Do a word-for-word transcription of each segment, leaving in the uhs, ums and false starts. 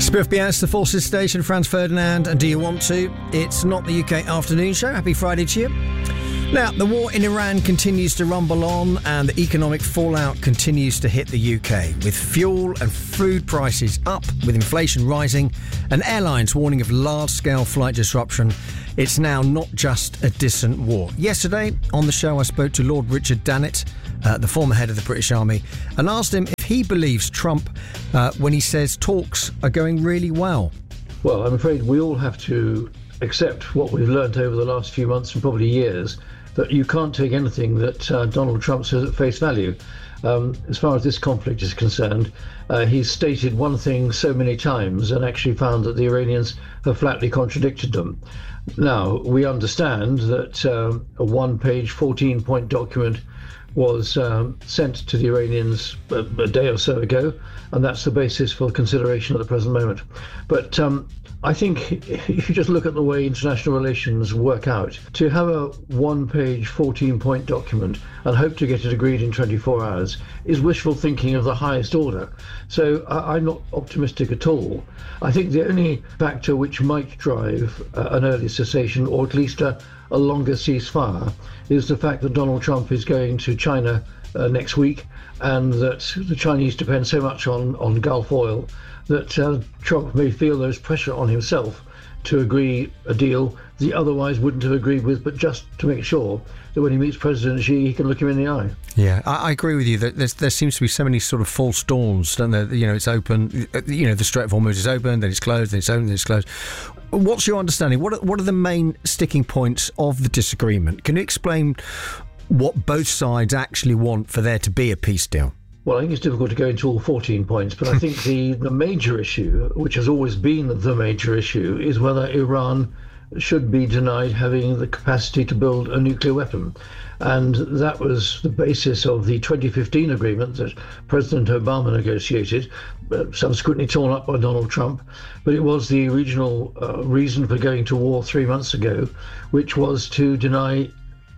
Spiff Bias, the Forces Station, Franz Ferdinand, and Do You Want To? It's not the U K afternoon show. Happy Friday to you. Now, the war in Iran continues to rumble on and the economic fallout continues to hit the U K, with fuel and food prices up, with inflation rising and airlines warning of large-scale flight disruption. It's now not just a distant war. Yesterday, on the show, I spoke to Lord Richard Dannett, uh, the former head of the British Army, and asked him if he believes Trump uh, when he says talks are going really well. Well, I'm afraid we all have to accept what we've learnt over the last few months and probably years, that you can't take anything that uh, Donald Trump says at face value. Um, as far as this conflict is concerned, uh, he's stated one thing so many times and actually found that the Iranians have flatly contradicted them. Now, we understand that um, a one-page, fourteen-point document was um, sent to the Iranians a, a day or so ago, and that's the basis for consideration at the present moment. But um, I think if you just look at the way international relations work out, to have a one-page, fourteen-point document and hope to get it agreed in twenty-four hours is wishful thinking of the highest order. So I, I'm not optimistic at all. I think the only factor which might drive uh, an early cessation, or at least a, a longer ceasefire, is the fact that Donald Trump is going to China uh, next week, and that the Chinese depend so much on, on Gulf oil that uh, Trump may feel there's pressure on himself to agree a deal that he otherwise wouldn't have agreed with, but just to make sure that when he meets President Xi, he can look him in the eye. Yeah, I, I agree with you that there's, there seems to be so many sort of false dawns, don't there? You know, it's open, you know, the Strait of Hormuz is open, then it's closed, then it's open, then it's closed. What's your understanding? What are, what are the main sticking points of the disagreement? Can you explain what both sides actually want for there to be a peace deal? Well, I think it's difficult to go into all fourteen points, but I think the, the major issue, which has always been the major issue, is whether Iran should be denied having the capacity to build a nuclear weapon. And that was the basis of the twenty fifteen agreement that President Obama negotiated, uh, subsequently torn up by Donald Trump. But it was the original uh, reason for going to war three months ago, which was to deny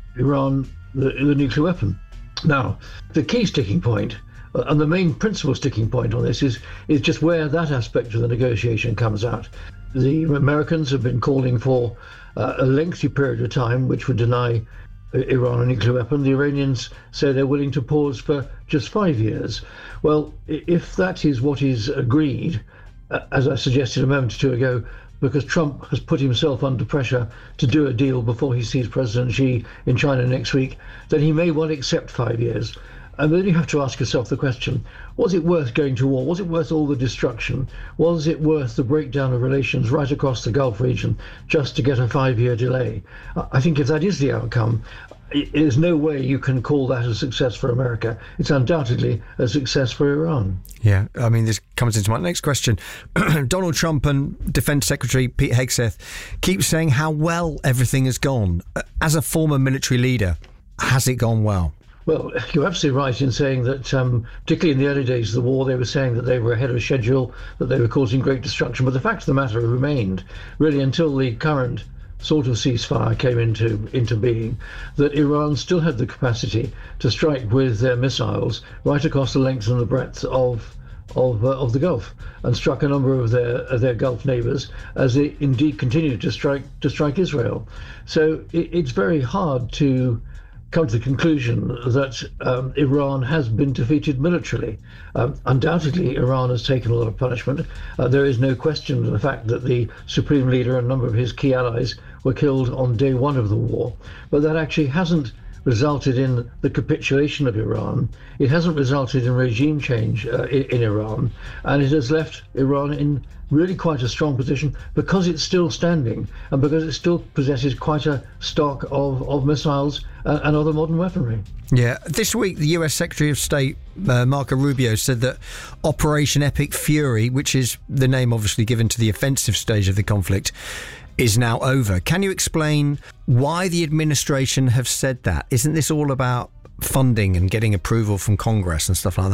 Iran the, the nuclear weapon. Now, the key sticking point, and the main principal sticking point on this, is is just where that aspect of the negotiation comes out. The Americans have been calling for uh, a lengthy period of time which would deny Iran a nuclear weapon. The Iranians say they're willing to pause for just five years. Well, if that is what is agreed, uh, as I suggested a moment or two ago, because Trump has put himself under pressure to do a deal before he sees President Xi in China next week, then he may well accept five years. And then you have to ask yourself the question, was it worth going to war? Was it worth all the destruction? Was it worth the breakdown of relations right across the Gulf region just to get a five-year delay? I think if that is the outcome, there's no way you can call that a success for America. It's undoubtedly a success for Iran. Yeah, I mean, this comes into my next question. Donald Trump and Defense Secretary Pete Hegseth keep saying how well everything has gone. As a former military leader, has it gone well? Well, you're absolutely right in saying that, um, particularly in the early days of the war, they were saying that they were ahead of schedule, that they were causing great destruction. But the fact of the matter remained, really, until the current sort of ceasefire came into into being, that Iran still had the capacity to strike with their missiles right across the length and the breadth of of uh, of the Gulf, and struck a number of their of their Gulf neighbours, as they indeed continued to strike to strike Israel. So it, it's very hard to come to the conclusion that um, Iran has been defeated militarily. Um, undoubtedly, Iran has taken a lot of punishment. Uh, there is no question of the fact that the Supreme Leader and a number of his key allies were killed on day one of the war. But that actually hasn't resulted in the capitulation of Iran. It hasn't resulted in regime change uh, in, in Iran. And it has left Iran in really quite a strong position because it's still standing and because it still possesses quite a stock of, of missiles and, and other modern weaponry. Yeah, this week the U S Secretary of State uh, Marco Rubio said that Operation Epic Fury, which is the name obviously given to the offensive stage of the conflict, is now over. Can you explain why the administration have said that? Isn't this all about funding and getting approval from Congress and stuff like that?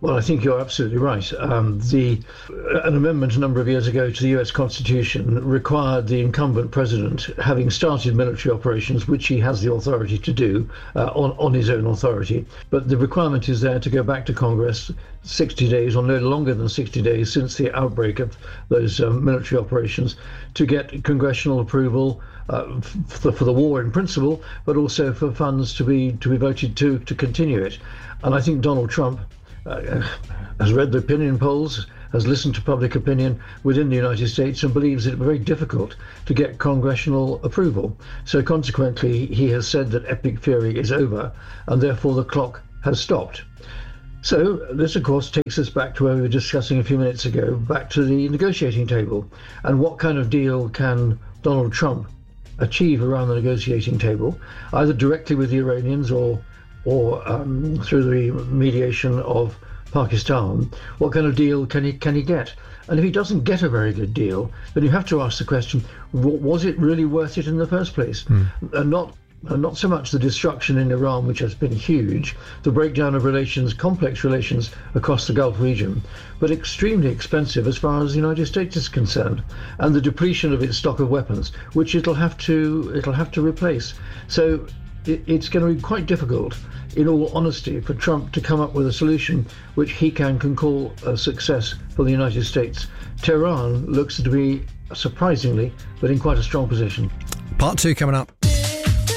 Well, I think you're absolutely right. Um, the an amendment a number of years ago to the U S Constitution required the incumbent president, having started military operations, which he has the authority to do uh, on, on his own authority, but the requirement is there to go back to Congress sixty days or no longer than sixty days since the outbreak of those um, military operations to get congressional approval uh, for, for the war in principle, but also for funds to be to be voted to to continue it. And I think Donald Trump Uh, has read the opinion polls, has listened to public opinion within the United States and believes it very difficult to get congressional approval. So consequently, he has said that epic fury is over and therefore the clock has stopped. So this, of course, takes us back to where we were discussing a few minutes ago, back to the negotiating table. And what kind of deal can Donald Trump achieve around the negotiating table, either directly with the Iranians or or um, through the mediation of Pakistan? What kind of deal can he can he get? And if he doesn't get a very good deal, then you have to ask the question: was it really worth it in the first place? Mm. And not and not so much the destruction in Iran, which has been huge, the breakdown of relations, complex relations across the Gulf region, but extremely expensive as far as the United States is concerned, and the depletion of its stock of weapons, which it'll have to it'll have to replace. So it's going to be quite difficult, in all honesty, for Trump to come up with a solution which he can, can call a success for the United States. Tehran looks to be, surprisingly, but in quite a strong position. Part two coming up.